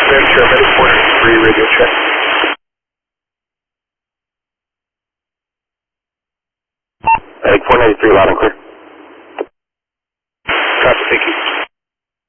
Sheriff, Medic 493, radio check. Medic 493, loud and clear.